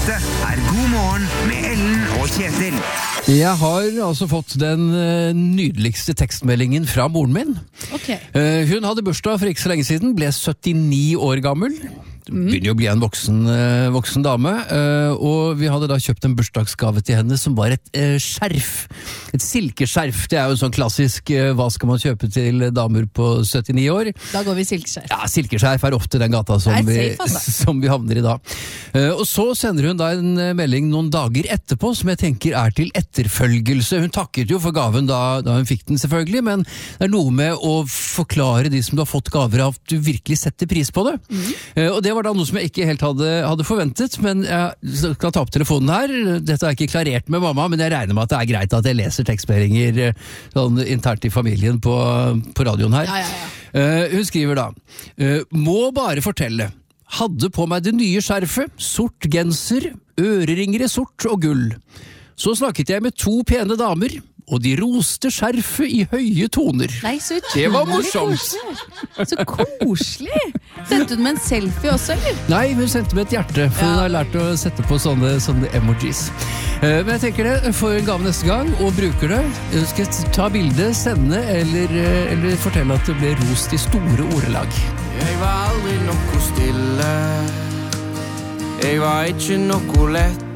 Dette God morgen med Ellen og Kjetil. Jeg har altså fått den nydeligste tekstmeldingen fra moren min. Okay. Hun hadde bursdag for ikke så lenge siden, ble 79 år gammel. Begynner jo å bli en voksen dame, og vi hadde da kjøpt en bursdagsgave til henne som var et skjerf, et silkeskjerf. Det er jo sånn klassisk, hva skal man kjøpe til damer på 79 år? Da går vi silkeskjerf. Ja, silkeskjerf er ofte den gata som vi havner i da. Og så sender hun da en melding noen dager etterpå, som jeg tenker er til etterfølgelse. Hun takket jo for gaven da hun fikk den selvfølgelig, men det er noe med å forklare de som du har fått gaver av, at du virkelig setter pris på det. Og det var da noe som jeg ikke helt hadde forventet, men jeg skal ta opp telefonen her. Dette er ikke klarert med mamma, men jeg regner med at det er greit at jeg leser tekstmeldinger sånn internt i familien på radioen her. Ja. Hun skriver da, må bare fortelle, hadde på meg det nye skjerfet, sort genser, øreringer i sort og gull. Så snakket jeg med 2 pene damer, og de roste skjerfet i høye toner. Nei, så det var morsomt. Så koselig. Sendte hun med en selfie også, eller? Nei, hun sendte med et hjerte, for hun har lært å sette på sånne emojis. Men jeg tenker det, får en gave neste gang, og bruker det. Skal jeg ta bildet, sende, eller fortelle at det ble rost i store ordelag? Jeg var aldri noe stille. Jeg var ikke noe lett.